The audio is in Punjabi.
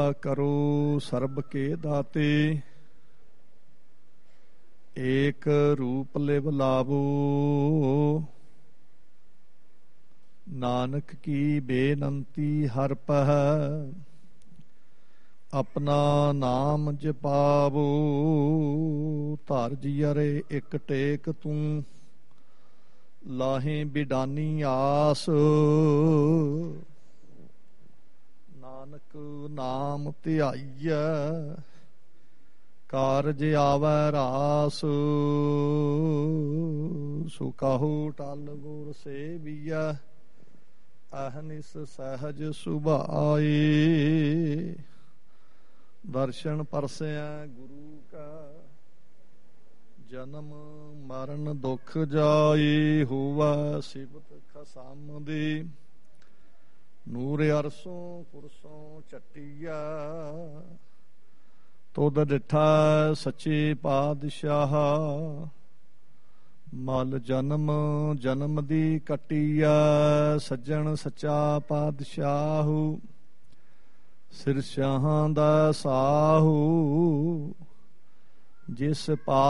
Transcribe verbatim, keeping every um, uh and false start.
ਕਰੋ ਸਰਬ ਕੇ ਦਾਤੇ। ਏਕ ਰੂਪ ਲਿਵ ਲਾਵੋ ਨਾਨਕ ਕੀ ਬੇਨੰਤੀ ਹਰਿ ਪਹਿ। ਆਪਣਾ ਨਾਮ ਜਪਾਵੋ ਧਰ ਜੀਅਰੇ ਇੱਕ ਟੇਕ ਤੂੰ। ਲਾਹੇ ਬਿਡਾਨੀ ਆਸ ਨਾਨਕ ਨਾਮ ਧਿਆਈਐ ਕਾਰਜ ਆਵੈ ਰਾਸ। ਸੋ ਕਹੋ ਟਲ ਗੁਰ ਸੇਵੀਐ ਅਹਨਿਸ ਸਹਿਜ ਸੁਭਾਏ। ਦਰਸ਼ਨ ਪਰਸੈ ਗੁਰੂ ਕਾ ਜਨਮ ਮਰਨ ਦੁਖ ਜਾਏ। ਹੋਵੈ ਸਿਫਤ ਖਸਮ ਦੀ ਨੂਰ ਅਰਸੋਂ ਕੁਰਸੋਂ ਚੱਟੀਆ। ਤੁਧ ਡਿਠਾ ਸੱਚੇ ਪਾਤਸ਼ਾਹ ਮਲ ਜਨਮ ਜਨਮ ਦੀ ਕੱਟੀਆ। ਸੱਜਣ ਸੱਚਾ ਪਾਤਸ਼ਾਹੂ ਸਿਰ ਸ਼ਾਹਾਂ ਦਾ ਸਾਹੂ। ਜਿਸ ਪਾ